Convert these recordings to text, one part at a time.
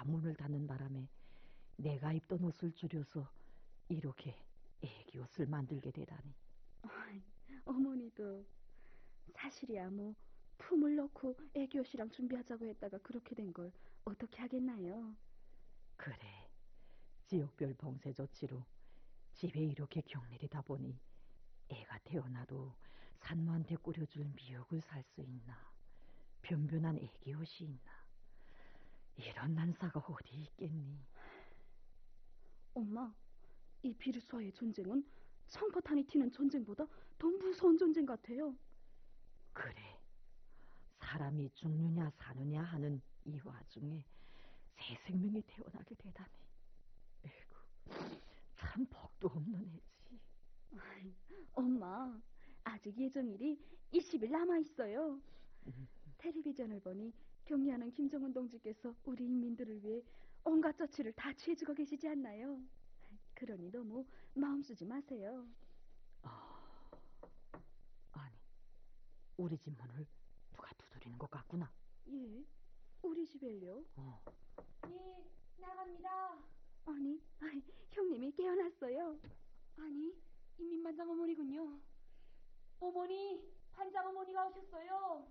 문을 닫는 바람에 내가 입던 옷을 줄여서 이렇게 애기 옷을 만들게 되다니. 어머니도 사실이야 뭐 품을 넣고 애기 옷이랑 준비하자고 했다가 그렇게 된 걸 어떻게 하겠나요? 그래, 지역별 봉쇄 조치로 집에 이렇게 격리되다 보니 애가 태어나도 산모한테 꾸려줄 미역을 살 수 있나, 변변한 애기 옷이 있나, 이런 난사가 어디 있겠니? 엄마, 이 비루스와의 전쟁은 성포탄이 튀는 전쟁보다 더 무서운 전쟁 같아요. 그래, 사람이 죽느냐 사느냐 하는 이 와중에 새 생명이 태어나게 되다니. 에구, 참 복도 없는 애지. 엄마, 아직 예정일이 20일 남아있어요. 텔레비전을 보니 격리하는 김정은 동지께서 우리 인민들을 위해 온갖 조치를 다 취해주고 계시지 않나요? 그러니 너무 마음 쓰지 마세요. 아니, 우리 집 문을 누가 두드리는 것 같구나. 예, 우리 집에요? 예, 나갑니다. 아니, 형님이 깨어났어요. 아니, 인민반장 어머니군요. 어머니, 반장 어머니가 오셨어요.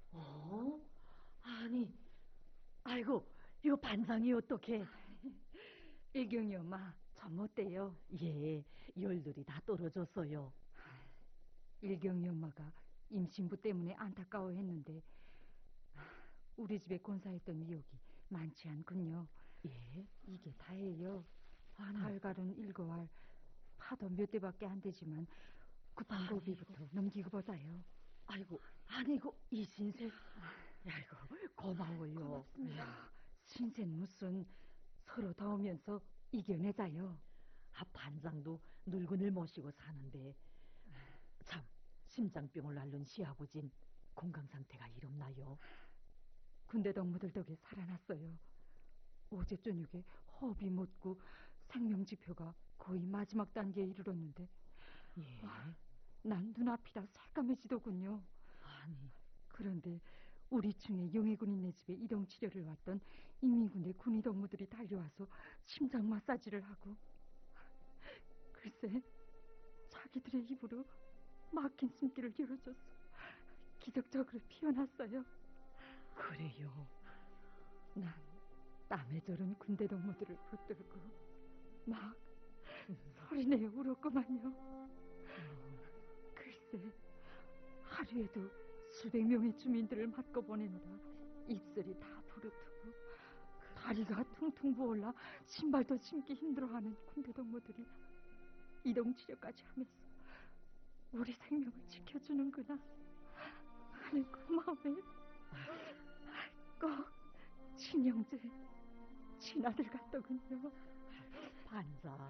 아니, 아이고, 이거 반장이 어떡해. 일경이 엄마, 전 어때요? 예, 열들이 다 떨어졌어요. 일경이 엄마가 임신부 때문에 안타까워했는데 우리 집에 건사했던 미역이 많지 않군요. 예? 이게 다예요. 달걀은 7알, 파도 몇 대밖에 안 되지만 급한 고비부터 넘기고 보자요. 아이고, 아니고, 이 신세. 아이고, 고마워요. 고맙습니다. 신세는 무슨, 서로 도우면서 이겨내자요. 반장도 늙은을 모시고 사는데, 참, 심장병을 앓는 시아버진 건강 상태가 이렇나요? 군대 동무들 덕에 살아났어요. 어제 저녁에 호흡이 멎고 생명지표가 거의 마지막 단계에 이르렀는데 예. 난 눈앞이 다 새까매지더군요. 아니, 그런데 우리 중에 영해군인네 집에 이동 치료를 왔던 인민군대 군의 동무들이 달려와서 심장 마사지를 하고 글쎄 자기들의 입으로 막힌 숨길을 열어줘서 기적적으로 피어났어요. 그래요. 난 땀에 절은 군대 동무들을 붙들고 막 소리내어 울었구만요. 글쎄 하루에도 수백 명의 주민들을 맞고 보내느라 입술이 다 부르트고 다리가 퉁퉁 부어올라 신발도 신기 힘들어하는 군대 동무들이 이동치료까지 하면서 우리 생명을 지켜주는구나 하는 고마움에 꼭 친형제, 친아들 같더군요. 반장.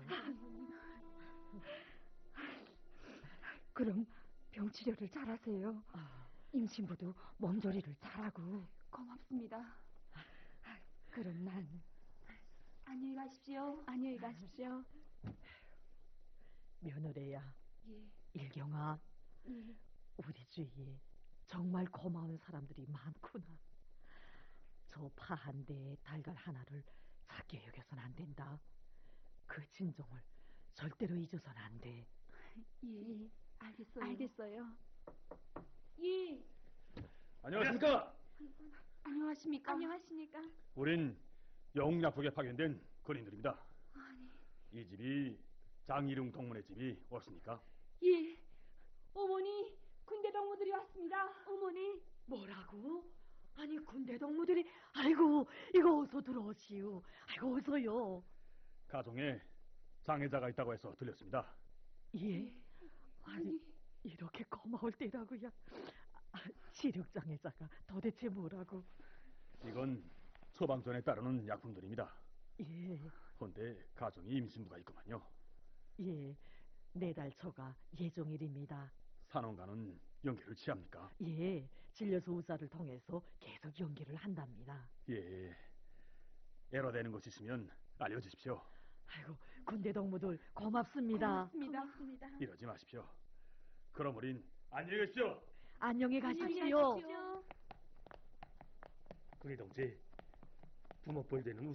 그럼 병치료를 잘하세요. 임신부도 몸조리를 잘하고. 고맙습니다. 그럼 난 안녕히 가십시오. 안녕히 가십시오. 며느리야. 예. 일경아. 예. 우리 주위에 정말 고마운 사람들이 많구나. 저 파 한 대에 달걀 하나를 작게 여겨선 안 된다. 그 진정을 절대로 잊어선 안 돼. 예, 알겠어요. 알겠어요. 예. 안녕하십니까? 안녕하십니까? 안녕하십니까? 우린 영락국에 파견된 군인들입니다. 이 집이 장일웅 동문의 집이 옳습니까? 예. 어머니, 군대 동무들이 왔습니다. 어머니, 뭐라고? 아니 군대 동무들이 아이고 이거 어서 들어오시오. 아이고 어서요. 가정에 장애자가 있다고 해서 들렸습니다. 예? 아니 이렇게 고마울 때라고요. 시력장애자가 도대체 뭐라고? 이건 처방전에 따르는 약품들입니다. 예, 헌데 가정에 임신부가 있구만요. 예, 4달 초가 예정일입니다. 산원과는 연계를 취합니까? 예, 진료소 의사를 통해서 계속 연기를 한답니다. 예. 애로되는 것 있으면 알려주십시오. 아이고 군대 동무들 고맙습니다. 고맙습니다. 이러지 마십시오. 그럼 우린 안녕히 계십시오. 안녕히 가십시오. 군의 동지, 부모뻘 되는